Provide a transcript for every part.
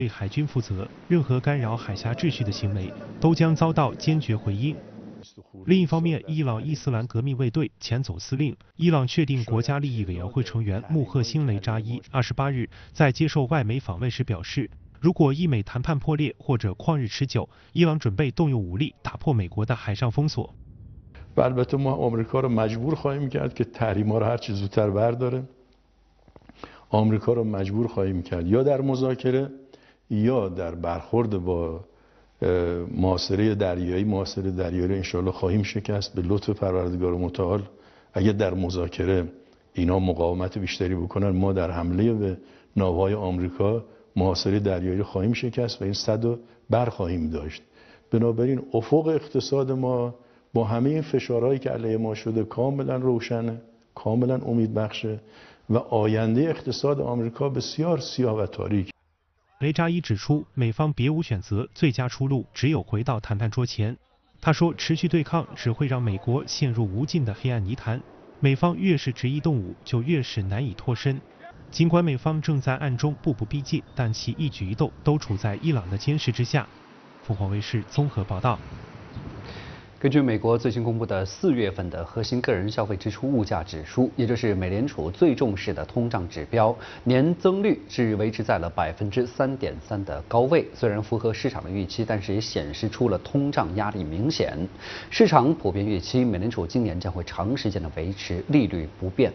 对海军负责，任何干扰海峡秩序的行为都将遭到坚决回应。另一方面，伊朗伊斯兰革命卫队前总司令、伊朗确定国家利益委员会成员穆赫辛雷扎伊28日在接受外媒访问时表示，如果伊美谈判破裂或者旷日持久，伊朗准备动用武力打破美国的海上封锁。 و البته ما آمریکا رو مجبور خواهیم کرد که تحریم‌ها رو هر چه زودتر برداره. آمریکا رو مجبور خواهیم کرد یا در مذاکره یا در برخورد با محاصره دریایی رو انشالله خواهیم شکست به لطف پروردگار متعال. اگر در مذاکره اینا مقاومت بیشتری بکنن ما در حمله به ناوهای آمریکا محاصره دریایی رو خواهیم شکست و این صد رو برخواهیم داشت. بنابراین افق اقتصاد ما با همه این فشارهایی که علیه ما شده کاملا روشنه، کاملا امیدبخشه و آینده اقتصاد آمریکا بسیار سیاه و تاریک。 雷扎伊指出，美方别无选择，最佳出路只有回到谈判桌前。他说，持续对抗只会让美国陷入无尽的黑暗泥潭，美方越是执意动武，就越是难以脱身。尽管美方正在暗中步步逼近，但其一举一动都处在伊朗的监视之下。凤凰卫视综合报道。 根据美国最新公布的4月份的核心个人消费支出物价指数，也就是美联储最重视的通胀指标，年增率是维持在了3.3%的高位。虽然符合市场的预期，但是也显示出了通胀压力明显。市场普遍预期美联储今年将会长时间的维持利率不变。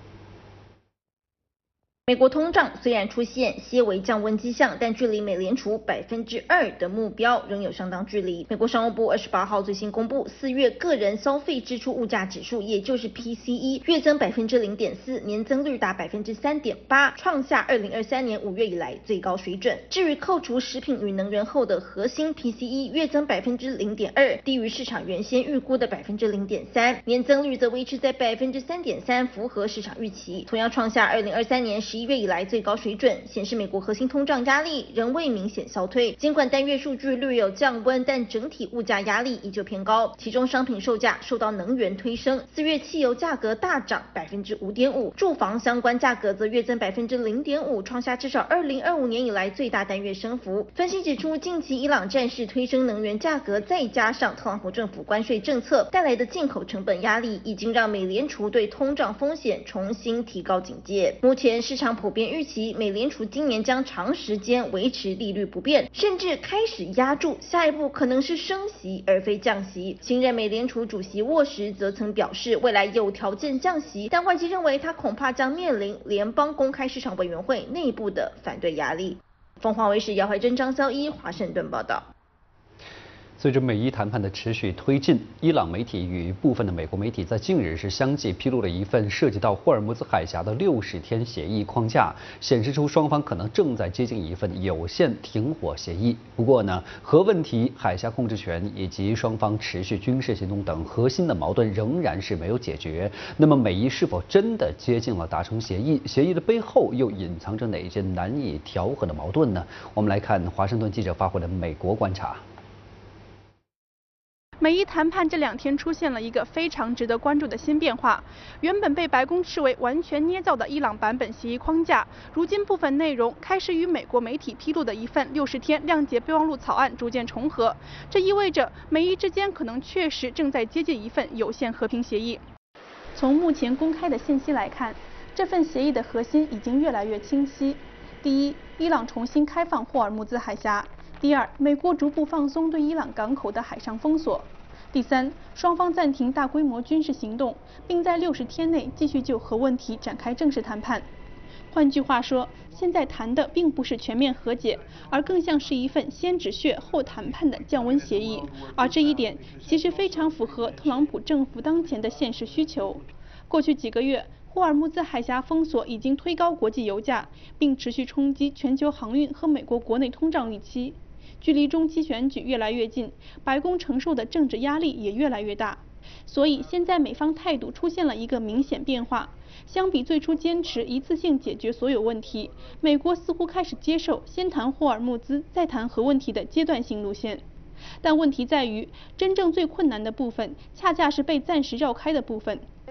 美国通胀虽然出现些微降温迹象，但距离美联储2%的目标仍有相当距离。美国商务部28号最新公布4月个人消费支出物价指数，也就是 PCE， 月增0.4%，年增率达3.8%，创下2023年5月以来最高水准。至于扣除食品与能源后的核心 PCE， 月增0.2%，低于市场原先预估的0.3%，年增率则维持在3.3%，符合市场预期，同样创下2023年11月以来最高水准，显示美国核心通胀压力仍未明显消退。尽管单月数据略有降温，但整体物价压力依旧偏高。其中商品售价受到能源推升，4月汽油价格大涨5.5%，住房相关价格则月增0.5%，创下至少2025年以来最大单月升幅。分析指出，近期伊朗战事推升能源价格，再加上特朗普政府关税政策带来的进口成本压力，已经让美联储对通胀风险重新提高警戒。目前市场普遍预期美联储今年将长时间维持利率不变，甚至开始压住下一步可能是升息而非降息。新任美联储主席沃什则曾表示，未来有条件降息，但外界认为他恐怕将面临联邦公开市场委员会内部的反对压力。凤凰卫视姚怀珍、张潇一华盛顿报道。 随着美伊谈判的持续推进，伊朗媒体与部分的美国媒体在近日是相继披露了一份涉及到霍尔木兹海峡的60天协议框架，显示出双方可能正在接近一份有限停火协议。不过呢，核问题、海峡控制权以及双方持续军事行动等核心的矛盾仍然是没有解决。那么美伊是否真的接近了达成协议？协议的背后又隐藏着哪些难以调和的矛盾呢？我们来看华盛顿记者发回的美国观察。 美伊谈判这2天出现了一个非常值得关注的新变化。原本被白宫视为完全捏造的伊朗版本协议框架，如今部分内容开始与美国媒体披露的一份60天谅解备忘录草案逐渐重合。这意味着美伊之间可能确实正在接近一份有限和平协议。从目前公开的信息来看，这份协议的核心已经越来越清晰。第一，伊朗重新开放霍尔木兹海峡。第二，美国逐步放松对伊朗港口的海上封锁。第三，双方暂停大规模军事行动，并在60天内继续就核问题展开正式谈判。换句话说，现在谈的并不是全面和解，而更像是一份先止血后谈判的降温协议。而这一点其实非常符合特朗普政府当前的现实需求。过去几个月，霍尔木兹海峡封锁已经推高国际油价，并持续冲击全球航运和美国国内通胀预期。距离中期选举越来越近，白宫承受的政治压力也越来越大。所以现在美方态度出现了一个明显变化。相比最初坚持一次性解决所有问题，美国似乎开始接受先谈霍尔木兹再谈核问题的阶段性路线。但问题在于，真正最困难的部分恰恰是被暂时绕开的部分。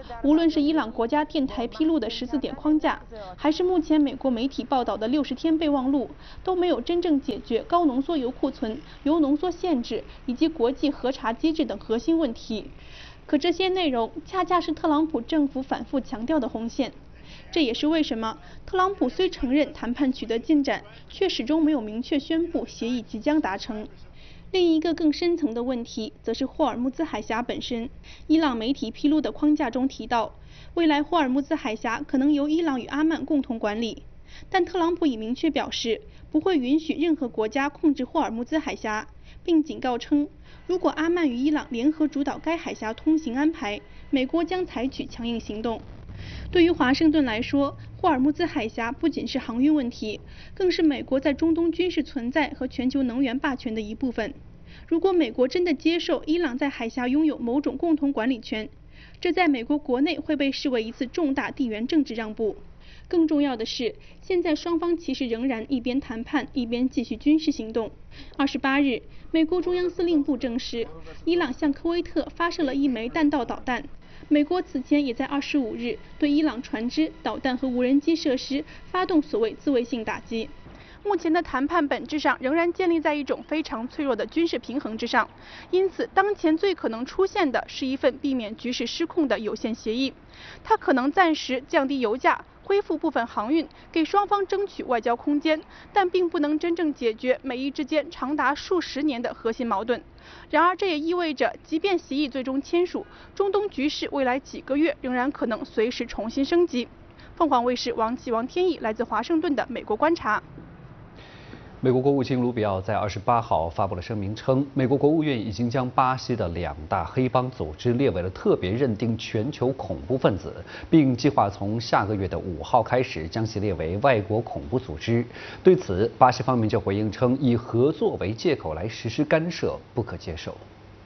无论是伊朗国家电台披露的14点框架，还是目前美国媒体报道的60天备忘录，都没有真正解决高浓缩铀库存、铀浓缩限制以及国际核查机制等核心问题。可这些内容恰恰是特朗普政府反复强调的红线。这也是为什么特朗普虽承认谈判取得进展，却始终没有明确宣布协议即将达成。另一个更深层的问题，则是霍尔木兹海峡本身。伊朗媒体披露的框架中提到，未来霍尔木兹海峡可能由伊朗与阿曼共同管理，但特朗普已明确表示，不会允许任何国家控制霍尔木兹海峡，并警告称，如果阿曼与伊朗联合主导该海峡通行安排，美国将采取强硬行动。对于华盛顿来说，霍尔木兹海峡不仅是航运问题，更是美国在中东军事存在和全球能源霸权的一部分。如果美国真的接受伊朗在海峡拥有某种共同管理权，这在美国国内会被视为一次重大地缘政治让步。更重要的是，现在双方其实仍然一边谈判一边继续军事行动。28日，美国中央司令部证实，伊朗向科威特发射了1枚弹道导弹。美国此前也在25日对伊朗船只、导弹和无人机设施发动所谓自卫性打击。目前的谈判本质上仍然建立在一种非常脆弱的军事平衡之上，因此当前最可能出现的是一份避免局势失控的有限协议。它可能暂时降低油价，恢复部分航运，给双方争取外交空间，但并不能真正解决美伊之间长达数十年的核心矛盾。然而，这也意味着，即便协议最终签署，中东局势未来几个月仍然可能随时重新升级。凤凰卫视王天毅来自华盛顿的美国观察。 美国国务卿卢比奥在28号发布了声明称，美国国务院已经将巴西的2大黑帮组织列为了特别认定全球恐怖分子，并计划从下个月的5号开始将其列为外国恐怖组织。对此，巴西方面就回应称，以合作为借口来实施干涉不可接受。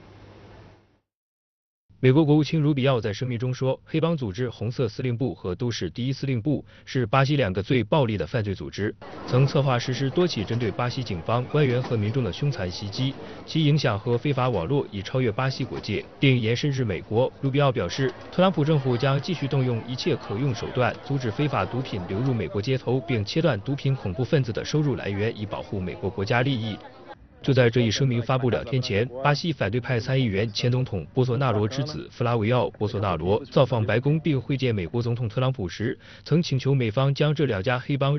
美国国务卿卢比奥在声明中说，黑帮组织红色司令部和都市第一司令部是巴西2个最暴力的犯罪组织，曾策划实施多起针对巴西警方、官员和民众的凶残袭击，其影响和非法网络已超越巴西国界，并延伸至美国。卢比奥表示，特朗普政府将继续动用一切可用手段，阻止非法毒品流入美国街头，并切断毒品恐怖分子的收入来源，以保护美国国家利益。就在这一声明发布2天前，巴西反对派参议员前总统波索纳罗之子弗拉维奥·波索纳罗造访白宫并会见美国总统特朗普时，曾请求美方将这2家黑帮